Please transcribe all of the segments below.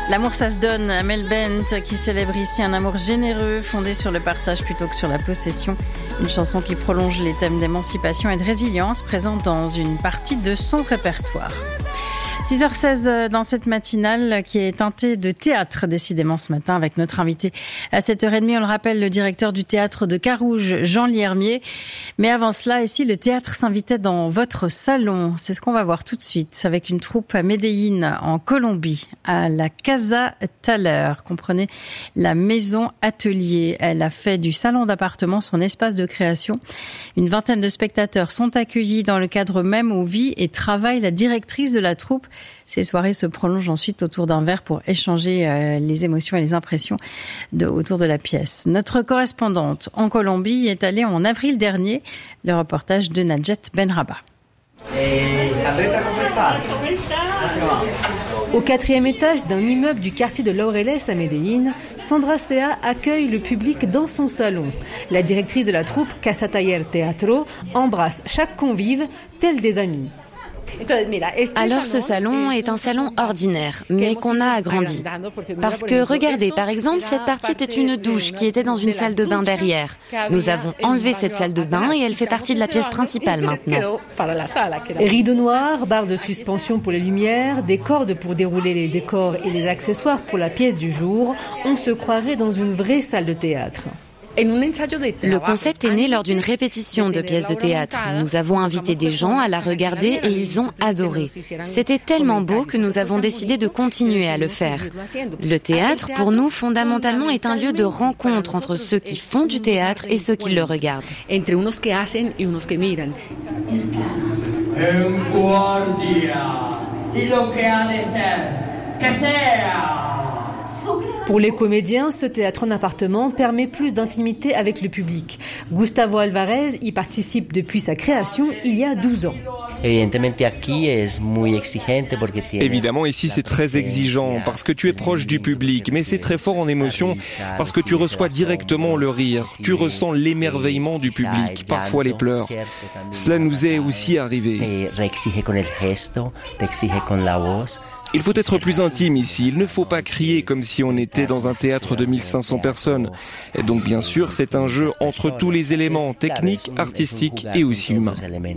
L'amour ça se donne, Amel Bent qui célèbre ici un amour généreux fondé sur le partage plutôt que sur la possession. Une chanson qui prolonge les thèmes d'émancipation et de résilience présents dans une partie de son répertoire. 6h16 dans cette matinale qui est teintée de théâtre décidément ce matin avec notre invité à 7h30. On le rappelle, le directeur du théâtre de Carouge, Jean Liermier. Mais avant cela, et si le théâtre s'invitait dans votre salon? C'est ce qu'on va voir tout de suite avec une troupe à Medellín en Colombie, à la Casa Thaler. Comprenez, la maison atelier. Elle a fait du salon d'appartement son espace de création. Une vingtaine de spectateurs sont accueillis dans le cadre même où vit et travaille la directrice de la troupe. Ces soirées se prolongent ensuite autour d'un verre pour échanger les émotions et les impressions autour de la pièce. Notre correspondante en Colombie est allée en avril dernier. Le reportage de Nadjet Benraba. Au 4e étage d'un immeuble du quartier de Laureles à Medellín, Sandra Sea accueille le public dans son salon. La directrice de la troupe Casa Thaler Teatro embrasse chaque convive tel des amis. Alors ce salon est un salon ordinaire, mais qu'on a agrandi. Parce que regardez, par exemple, cette partie était une douche qui était dans une salle de bain derrière. Nous avons enlevé cette salle de bain et elle fait partie de la pièce principale maintenant. Rideaux noirs, barres de suspension pour les lumières, des cordes pour dérouler les décors et les accessoires pour la pièce du jour, on se croirait dans une vraie salle de théâtre. Le concept est né lors d'une répétition de pièces de théâtre. Nous avons invité des gens à la regarder et ils ont adoré. C'était tellement beau que nous avons décidé de continuer à le faire. Le théâtre, pour nous, fondamentalement, est un lieu de rencontre entre ceux qui font du théâtre et ceux qui le regardent. Pour les comédiens, ce théâtre en appartement permet plus d'intimité avec le public. Gustavo Alvarez y participe depuis sa création il y a 12 ans. Évidemment, ici c'est très exigeant parce que tu es proche du public, mais c'est très fort en émotion parce que tu reçois directement le rire, tu ressens l'émerveillement du public, parfois les pleurs. Cela nous est aussi arrivé. Il faut être plus intime ici, il ne faut pas crier comme si on était dans un théâtre de 1500 personnes. Et donc bien sûr, c'est un jeu entre tous les éléments techniques, artistiques et aussi humains.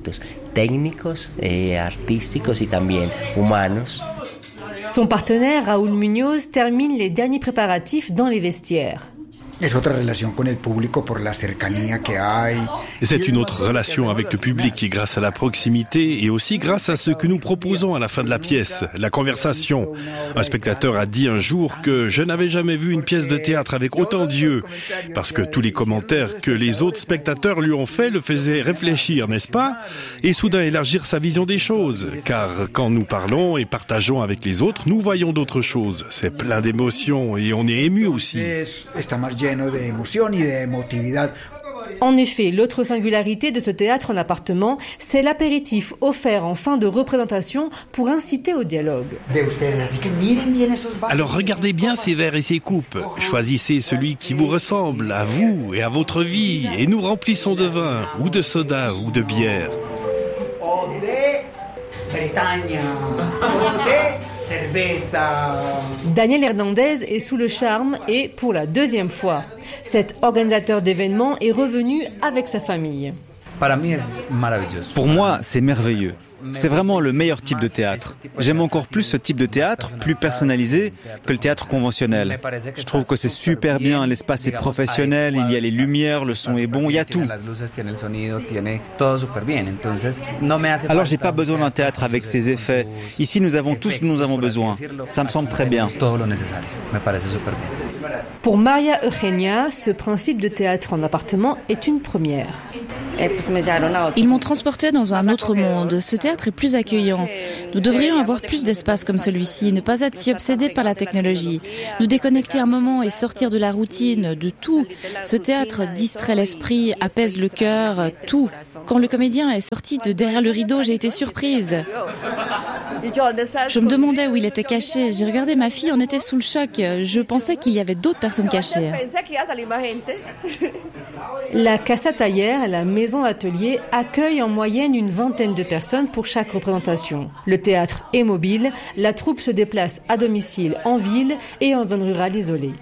Son partenaire, Raúl Muñoz, termine les derniers préparatifs dans les vestiaires. C'est une autre relation avec le public grâce à la proximité et aussi grâce à ce que nous proposons à la fin de la pièce, la conversation. Un spectateur a dit un jour que je n'avais jamais vu une pièce de théâtre avec autant d'yeux, parce que tous les commentaires que les autres spectateurs lui ont faits le faisaient réfléchir, n'est-ce pas? Et soudain élargir sa vision des choses, car quand nous parlons et partageons avec les autres, nous voyons d'autres choses. C'est plein d'émotions et on est ému aussi. En effet, l'autre singularité de ce théâtre en appartement, c'est l'apéritif offert en fin de représentation pour inciter au dialogue. Alors regardez bien ces verres et ces coupes. Choisissez celui qui vous ressemble, à vous et à votre vie, et nous remplissons de vin, ou de soda, ou de bière. Daniel Hernandez est sous le charme et pour la deuxième fois. Cet organisateur d'événements est revenu avec sa famille. Pour moi, c'est merveilleux. C'est vraiment le meilleur type de théâtre. J'aime encore plus ce type de théâtre, plus personnalisé, que le théâtre conventionnel. Je trouve que c'est super bien, l'espace est professionnel, il y a les lumières, le son est bon, il y a tout. Alors j'ai pas besoin d'un théâtre avec ses effets. Ici, nous avons tout ce dont nous avons besoin. Ça me semble très bien. Pour Maria Eugenia, ce principe de théâtre en appartement est une première. Ils m'ont transporté dans un autre monde. Ce théâtre est plus accueillant. Nous devrions avoir plus d'espace comme celui-ci, ne pas être si obsédés par la technologie. Nous déconnecter un moment et sortir de la routine, de tout. Ce théâtre distrait l'esprit, apaise le cœur, tout. Quand le comédien est sorti de derrière le rideau, j'ai été surprise. Je me demandais où il était caché. J'ai regardé ma fille, on était sous le choc. Je pensais qu'il y avait d'autres personnes cachées. La Casa Taller, la maison atelier, accueille en moyenne une vingtaine de personnes pour chaque représentation. Le théâtre est mobile, la troupe se déplace à domicile en ville et en zone rurale isolée.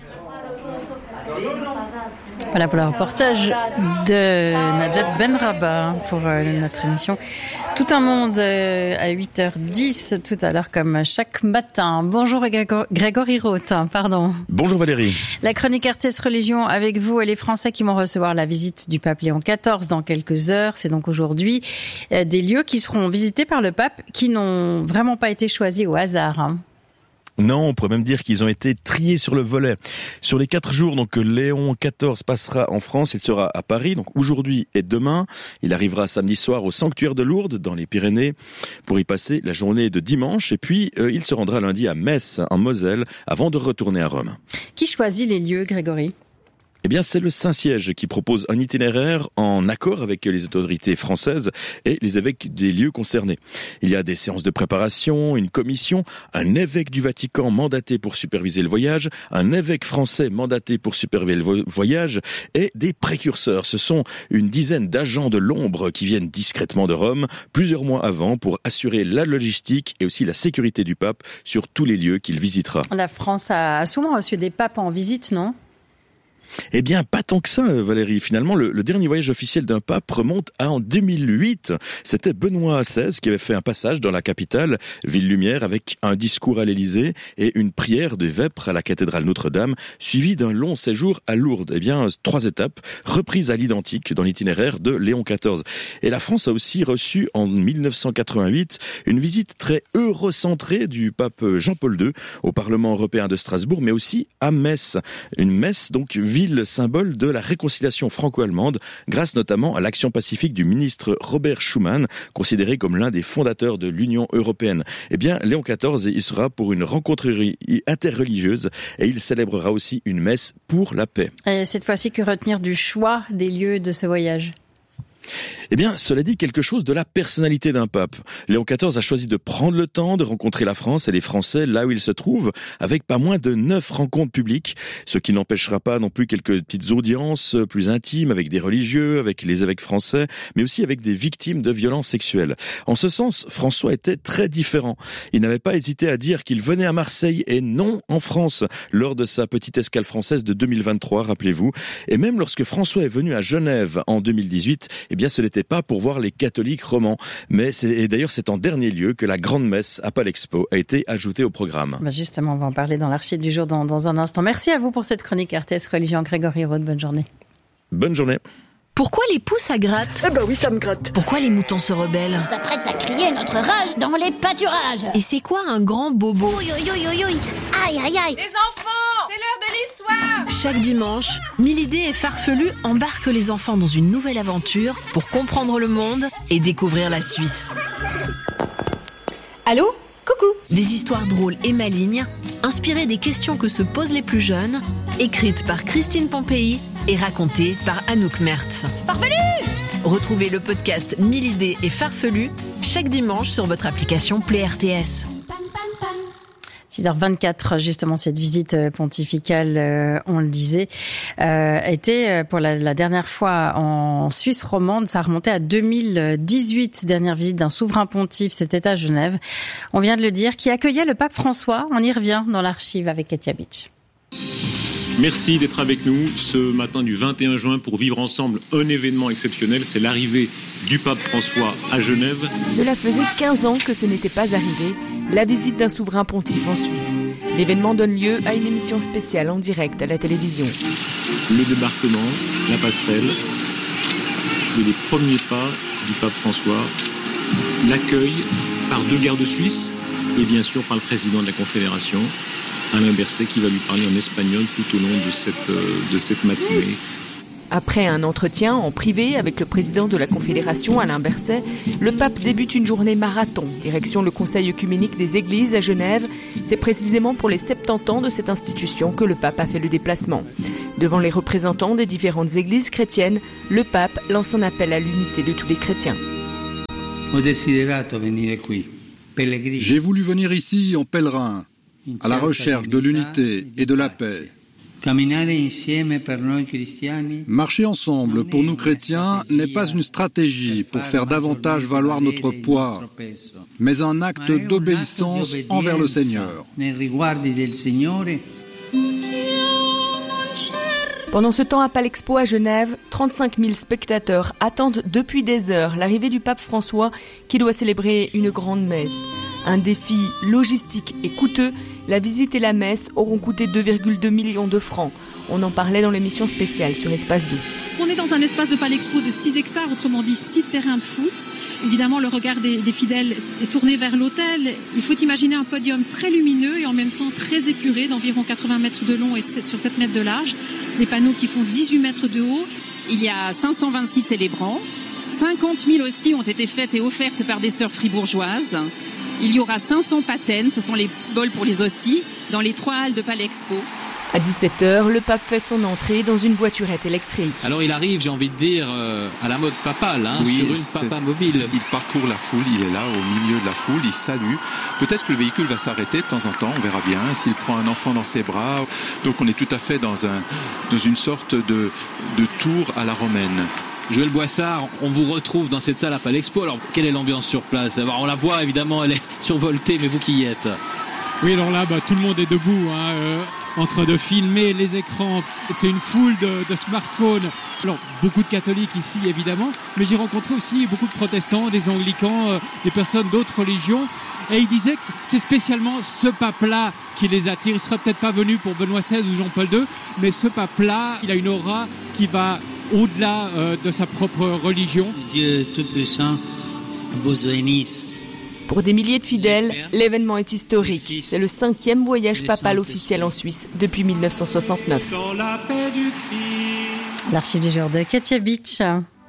Voilà pour le reportage de Najat Benrabah pour notre émission Tout un monde à 8h10 tout à l'heure comme chaque matin. Bonjour Grégory Roth, pardon. Bonjour Valérie. La chronique RTS Religion avec vous et les Français qui vont recevoir la visite du pape Léon XIV dans quelques heures. C'est donc aujourd'hui des lieux qui seront visités par le pape qui n'ont vraiment pas été choisis au hasard. Non, on pourrait même dire qu'ils ont été triés sur le volet. Sur les 4 jours donc, que Léon XIV passera en France, il sera à Paris, donc aujourd'hui et demain. Il arrivera samedi soir au sanctuaire de Lourdes, dans les Pyrénées, pour y passer la journée de dimanche. Et puis, il se rendra lundi à Metz, en Moselle, avant de retourner à Rome. Qui choisit les lieux, Grégory ? Eh bien, c'est le Saint-Siège qui propose un itinéraire en accord avec les autorités françaises et les évêques des lieux concernés. Il y a des séances de préparation, une commission, un évêque du Vatican mandaté pour superviser le voyage, un évêque français mandaté pour superviser le voyage et des précurseurs. Ce sont une dizaine d'agents de l'ombre qui viennent discrètement de Rome plusieurs mois avant pour assurer la logistique et aussi la sécurité du pape sur tous les lieux qu'il visitera. La France a souvent reçu des papes en visite, non ? Eh bien, pas tant que ça, Valérie. Finalement, le dernier voyage officiel d'un pape remonte à en 2008. C'était Benoît XVI qui avait fait un passage dans la capitale, Ville-Lumière, avec un discours à l'Élysée et une prière de vêpres à la cathédrale Notre-Dame, suivi d'un long séjour à Lourdes. Eh bien, 3 étapes, reprises à l'identique dans l'itinéraire de Léon XIV. Et la France a aussi reçu en 1988 une visite très eurocentrée du pape Jean-Paul II au Parlement européen de Strasbourg, mais aussi à Metz. Une Metz, donc, ville symbole de la réconciliation franco-allemande, grâce notamment à l'action pacifique du ministre Robert Schuman, considéré comme l'un des fondateurs de l'Union européenne. Eh bien, Léon XIV, il sera pour une rencontre interreligieuse et il célébrera aussi une messe pour la paix. Et cette fois-ci, que retenir du choix des lieux de ce voyage ? Eh bien, cela dit quelque chose de la personnalité d'un pape. Léon XIV a choisi de prendre le temps de rencontrer la France et les Français là où ils se trouvent, avec pas moins de 9 rencontres publiques, ce qui n'empêchera pas non plus quelques petites audiences plus intimes avec des religieux, avec les évêques français, mais aussi avec des victimes de violences sexuelles. En ce sens, François était très différent. Il n'avait pas hésité à dire qu'il venait à Marseille et non en France, lors de sa petite escale française de 2023, rappelez-vous. Et même lorsque François est venu à Genève en 2018, eh bien, ce n'était pas pour voir les catholiques romans. Mais c'est en dernier lieu que la grande messe à Palexpo a été ajoutée au programme. Justement, on va en parler dans l'archive du jour dans un instant. Merci à vous pour cette chronique RTS Religion. Grégory Roth, bonne journée. Bonne journée. Pourquoi les poules ça gratte ? Eh ben oui, ça me gratte. Pourquoi les moutons se rebellent ? On s'apprête à crier notre rage dans les pâturages. Et c'est quoi un grand bobo ? Ouï, ouï, ouï, ouï, ouï. Aïe, aïe, aïe. Les enfants, c'est l'heure de l'histoire. Chaque dimanche, Milidé et Farfelu embarquent les enfants dans une nouvelle aventure pour comprendre le monde et découvrir la Suisse. Allô ? Coucou ! Des histoires drôles et malignes, inspirées des questions que se posent les plus jeunes, écrites par Christine Pompéi et racontées par Anouk Mertz. Farfelu ! Retrouvez le podcast Milidé et Farfelu chaque dimanche sur votre application Play RTS. 6h24, justement, cette visite pontificale, on le disait, était pour la dernière fois en Suisse romande. Ça remontait à 2018, dernière visite d'un souverain pontife, c'était à Genève. On vient de le dire, qui accueillait le pape François. On y revient dans l'archive avec Katia Beach. Merci d'être avec nous ce matin du 21 juin pour vivre ensemble un événement exceptionnel. C'est l'arrivée du pape François à Genève. Cela faisait 15 ans que ce n'était pas arrivé, la visite d'un souverain pontife en Suisse. L'événement donne lieu à une émission spéciale en direct à la télévision. Le débarquement, la passerelle, les premiers pas du pape François, l'accueil par 2 gardes suisses et bien sûr par le président de la Confédération, Alain Berset, qui va lui parler en espagnol tout au long de cette matinée. Après un entretien en privé avec le président de la Confédération, Alain Berset, le pape débute une journée marathon, direction le Conseil œcuménique des Églises à Genève. C'est précisément pour les 70 ans de cette institution que le pape a fait le déplacement. Devant les représentants des différentes églises chrétiennes, le pape lance un appel à l'unité de tous les chrétiens. Ho desiderato venire qui. J'ai voulu venir ici en pèlerin, à la recherche de l'unité et de la paix. Marcher ensemble pour nous chrétiens n'est pas une stratégie pour faire davantage valoir notre poids, mais un acte d'obéissance envers le Seigneur. Pendant ce temps, à Palexpo à Genève, 35 000 spectateurs attendent depuis des heures l'arrivée du pape François qui doit célébrer une grande messe. Un défi logistique et coûteux, la visite et la messe auront coûté 2,2 millions de francs. On en parlait dans l'émission spéciale sur Espace 2. On est dans un espace de Palexpo de 6 hectares, autrement dit 6 terrains de foot. Évidemment, le regard des fidèles est tourné vers l'autel. Il faut imaginer un podium très lumineux et en même temps très épuré, d'environ 80 mètres de long et sur 7 mètres de large. Des panneaux qui font 18 mètres de haut. Il y a 526 célébrants. 50 000 hosties ont été faites et offertes par des sœurs fribourgeoises. Il y aura 500 patènes, ce sont les petits bols pour les hosties, dans les 3 halles de Palexpo. À 17h, le pape fait son entrée dans une voiturette électrique. Alors il arrive, j'ai envie de dire, à la mode papale, oui, sur une papa mobile. Il parcourt la foule, il est là au milieu de la foule, il salue. Peut-être que le véhicule va s'arrêter de temps en temps, on verra bien, s'il prend un enfant dans ses bras. Donc on est tout à fait dans une sorte de tour à la romaine. Joël Boissard, on vous retrouve dans cette salle à Palexpo. Alors, quelle est l'ambiance sur place ? Alors, on la voit, évidemment, elle est survoltée, mais vous qui y êtes ? Oui, alors là, tout le monde est debout, en train de filmer les écrans. C'est une foule de smartphones. Alors, beaucoup de catholiques ici, évidemment, mais j'ai rencontré aussi beaucoup de protestants, des anglicans, des personnes d'autres religions. Et ils disaient que c'est spécialement ce pape-là qui les attire. Il ne sera peut-être pas venu pour Benoît XVI ou Jean-Paul II, mais ce pape-là, il a une aura qui va au-delà de sa propre religion. Dieu Tout-Puissant vous bénisse. Pour des milliers de fidèles, l'événement est historique. C'est le 5e voyage papal officiel en Suisse depuis 1969. L'archive du jour de Katia Beach.